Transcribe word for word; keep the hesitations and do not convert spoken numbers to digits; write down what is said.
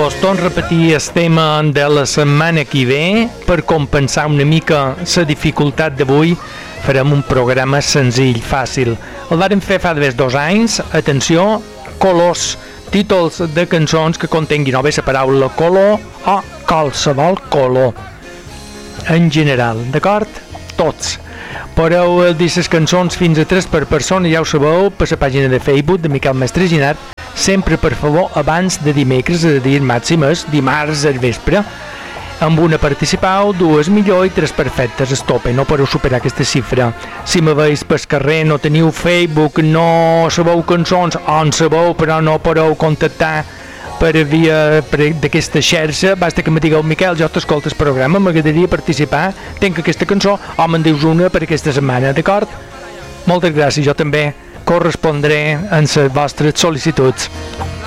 mos torn a repetir el tema de la setmana que ve. Per compensar una mica la dificultat d'avui, farem un programa senzill, fàcil. El vàrem fer fa d'haver dos anys. Atenció, colors, títols de cançons que contenguin o bé la paraula color o qualsevol color. En general, d'acord? Tots. Podeu dir les cançons fins a tres per persona, ja ho sabeu, per la pàgina de Facebook de Miquel Mestre Ginat, sempre, per favor, abans de dimecres, és a dir, màxim és dimarts al vespre. Amb una participau, dues millor i tres perfectes, es tope, no podeu superar aquesta xifra. Si me veus pel carrer, no teniu Facebook, no sabeu cançons, o en sabeu però no podeu contactar per via d'aquesta xarxa, basta que me digueu: Miquel, jo t'escolto el programa, m'agradaria participar, tenc aquesta cançó, o me'n dius una per aquesta setmana, d'acord? Moltes gràcies, jo també correspondré en les vostres sol·licituds.